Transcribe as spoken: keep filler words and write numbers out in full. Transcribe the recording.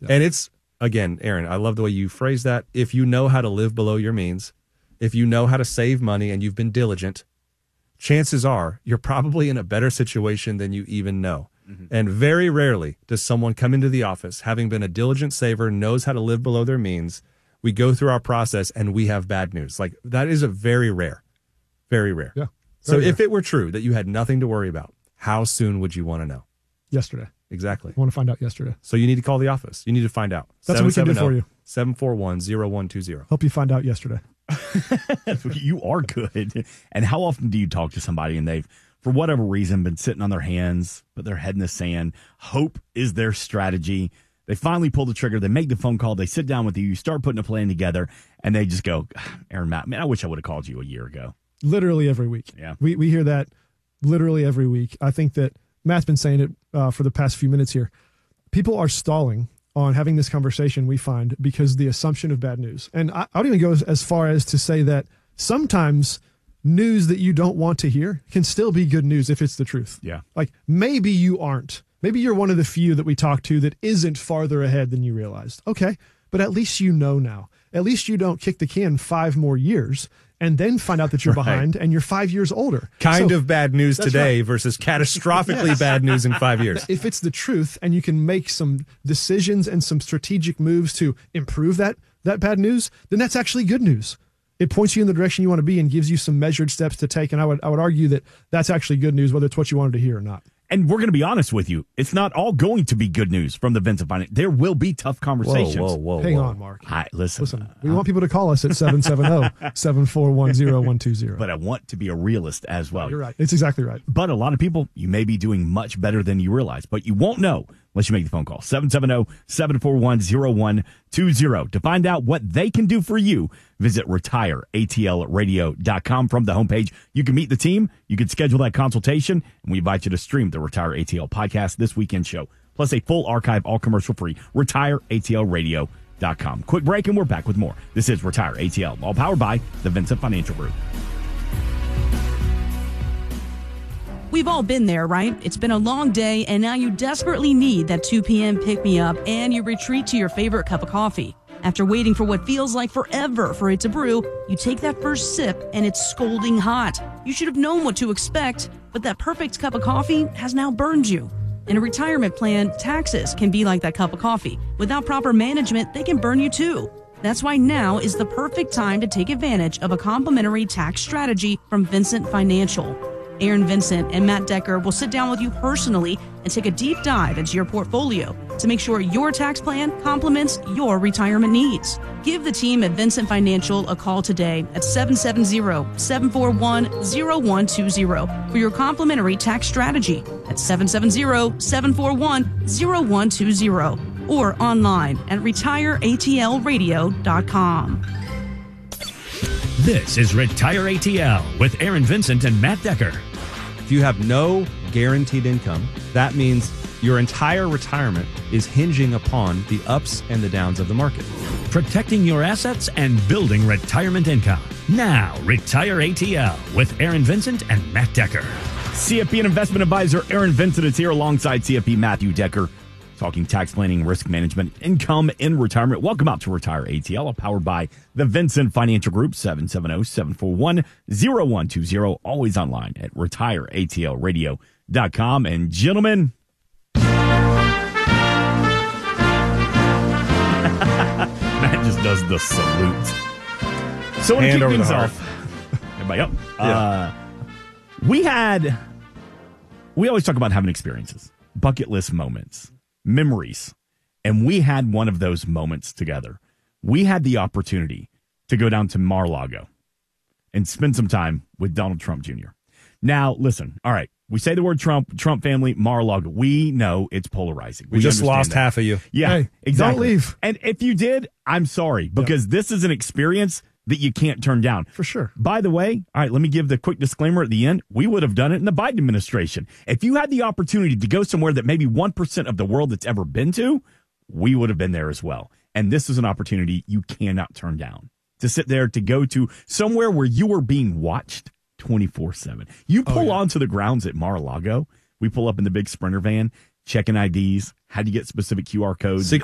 Yeah. And it's, again, Aaron, I love the way you phrase that. If you know how to live below your means, if you know how to save money and you've been diligent, chances are you're probably in a better situation than you even know. Mm-hmm. And very rarely does someone come into the office, having been a diligent saver, knows how to live below their means. We go through our process and we have bad news. Like, that is a very rare, very rare. Yeah. So if it were true that you had nothing to worry about, how soon would you want to know? Yesterday. Exactly. I want to find out yesterday. So you need to call the office. You need to find out. That's what we can do for you. seven four one, zero one two zero. Hope you find out yesterday. You are good. And how often do you talk to somebody and they've, for whatever reason, been sitting on their hands, put their head in the sand? Hope is their strategy. They finally pull the trigger. They make the phone call. They sit down with you. You start putting a plan together, and they just go, Aaron, Matt, man, I wish I would have called you a year ago. Literally every week. Yeah. We we hear that literally every week. I think that Matt's been saying it uh, for the past few minutes here. People are stalling on having this conversation, we find, because the assumption of bad news. And I, I would even go as, as far as to say that sometimes news that you don't want to hear can still be good news if it's the truth. Yeah. Like, maybe you aren't. Maybe you're one of the few that we talk to that isn't farther ahead than you realized. Okay, but at least you know now. At least you don't kick the can five more years and then find out that you're Right. behind and you're five years older. Kind So, of bad news that's today right. versus catastrophically Yes. bad news in five years. If it's the truth and you can make some decisions and some strategic moves to improve that that bad news, then that's actually good news. It points you in the direction you want to be and gives you some measured steps to take. And I would I would argue that that's actually good news, whether it's what you wanted to hear or not. And we're going to be honest with you. It's not all going to be good news from the Vincent Finance. There will be tough conversations. Whoa, whoa, whoa. Hang whoa. on, Mark. I, listen, Listen, we want people to call us at seven seven zero, seven four one, zero one two zero. but I want to be a realist as well. You're right. It's exactly right. But a lot of people, you may be doing much better than you realize, but you won't know unless you make the phone call. seven seven zero, seven four one, zero one two zero. To find out what they can do for you, visit retire A T L radio dot com. From the homepage, you can meet the team, you can schedule that consultation, and we invite you to stream the Retire A T L podcast, this weekend show, plus a full archive, all commercial free, retire A T L radio dot com. Quick break, and we're back with more. This is Retire A T L, all powered by the Vincent Financial Group. We've all been there, right? It's been a long day, and now you desperately need that two p.m. pick-me-up, and you retreat to your favorite cup of coffee. After waiting for what feels like forever for it to brew, you take that first sip, and it's scalding hot. You should have known what to expect, but that perfect cup of coffee has now burned you. In a retirement plan, taxes can be like that cup of coffee. Without proper management, they can burn you too. That's why now is the perfect time to take advantage of a complimentary tax strategy from Vincent Financial. Aaron Vincent and Matt Decker will sit down with you personally and take a deep dive into your portfolio to make sure your tax plan complements your retirement needs. Give the team at Vincent Financial a call today at seven seven zero, seven four one, zero one two zero for your complimentary tax strategy at seven seven zero, seven four one, zero one two zero or online at retire A T L radio dot com. This is Retire A T L with Aaron Vincent and Matt Decker. If you have no guaranteed income, that means your entire retirement is hinging upon the ups and the downs of the market. Protecting your assets and building retirement income. Now, Retire A T L with Aaron Vincent and Matt Decker. C F P and investment advisor Aaron Vincent is here alongside C F P Matthew Decker, talking tax planning, risk management, income in retirement. Welcome out to Retire A T L, powered by the Vincent Financial Group, seven seven zero, seven four one, zero one two zero, always online at retire A T L radio dot com. And gentlemen, Matt just does the salute. So to Hand kick over the things heart. off, everybody up. Yeah. Uh, we had, we always talk about having experiences, bucket list moments, memories, and we had one of those moments together. We had the opportunity to go down to Mar-a-Lago and spend some time with Donald Trump Junior Now, listen, all right, we say the word Trump, Trump family, Mar-a-Lago. We know it's polarizing. We, just understand lost that. half of you. Yeah, Hey, exactly. don't leave. And if you did, I'm sorry, because this is an experience that you can't turn down. For sure. By the way, all right, let me give the quick disclaimer at the end. We would have done it in the Biden administration. If you had the opportunity to go somewhere that maybe one percent of the world that's ever been to, we would have been there as well. And this is an opportunity you cannot turn down. To sit there, to go to somewhere where you are being watched twenty-four seven. You pull Oh, yeah. onto the grounds at Mar-a-Lago. We pull up in the big Sprinter van, checking I Ds. How do you get specific Q R codes? Secret